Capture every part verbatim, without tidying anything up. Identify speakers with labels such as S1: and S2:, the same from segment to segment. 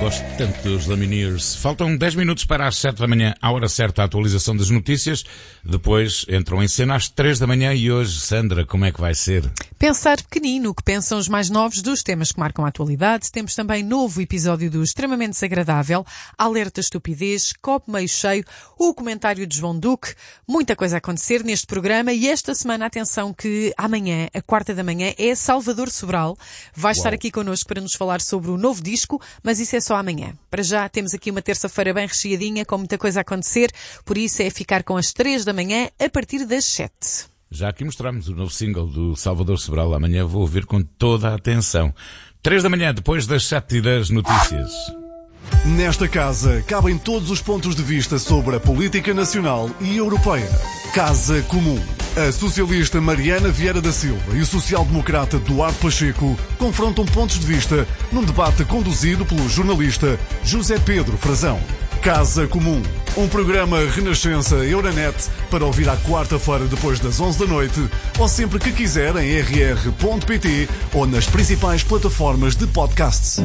S1: Gosto tanto dos Lumineers. Faltam dez minutos para as sete da manhã, à hora certa, a atualização das notícias. Depois entram em cena às três da manhã e hoje, Sandra, como é que vai ser?
S2: Pensar pequenino, o que pensam os mais novos dos temas que marcam a atualidade. Temos também novo episódio do Extremamente Desagradável, Alerta Estupidez, Copo Meio Cheio, o comentário de João Duque. Muita coisa a acontecer neste programa e esta semana, atenção que amanhã, a quarta da manhã, é Salvador Sobral. Vai estar
S1: Uau.
S2: aqui connosco para nos falar sobre o novo disco, mas isso é só amanhã. Para já temos aqui uma terça-feira bem recheadinha, com muita coisa a acontecer, por isso é ficar com as três da manhã a partir das sete.
S1: Já aqui mostramos o novo single do Salvador Sobral. Amanhã vou ouvir com toda a atenção. Três da manhã, depois das sete e das notícias.
S3: Nesta casa cabem todos os pontos de vista sobre a política nacional e europeia. Casa Comum. A socialista Mariana Vieira da Silva e o social-democrata Duarte Pacheco confrontam pontos de vista num debate conduzido pelo jornalista José Pedro Frazão. Casa Comum. Um programa Renascença Euronet para ouvir à quarta-feira depois das onze da noite ou sempre que quiser em r r ponto p t ou nas principais plataformas de podcasts.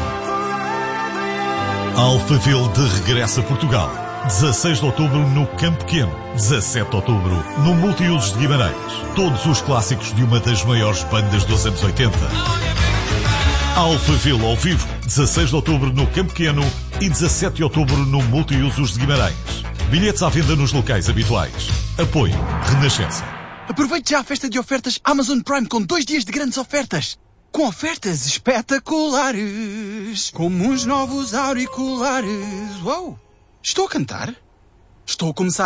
S4: Alphaville de regresso a Portugal. dezasseis de outubro no Campo Pequeno. dezassete de outubro no Multiusos de Guimarães. Todos os clássicos de uma das maiores bandas dos anos oitenta. Alphaville ao vivo. dezasseis de outubro no Campo Pequeno e dezassete de outubro no Multiusos de Guimarães. Bilhetes à venda nos locais habituais. Apoio Renascença.
S5: Aproveite já a festa de ofertas Amazon Prime com dois dias de grandes ofertas. Com ofertas espetaculares, como uns novos auriculares. Uau! Estou a cantar? Estou a começar